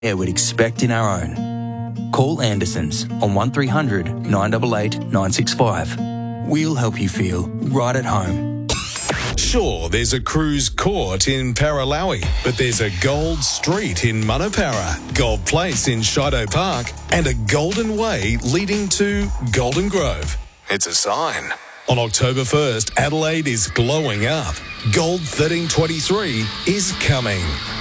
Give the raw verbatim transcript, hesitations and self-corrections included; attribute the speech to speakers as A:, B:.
A: Yeah, we'd expect in our own. Call Anderson's on one three hundred nine eight eight nine six five. We'll help you feel right at home.
B: Sure, there's a cruise court in Paralowie, but there's a Gold Street in Manapara, Gold Place in Shido Park, and a Golden Way leading to Golden Grove. It's a sign. On October first, Adelaide is glowing up. Gold thirteen twenty-three is coming.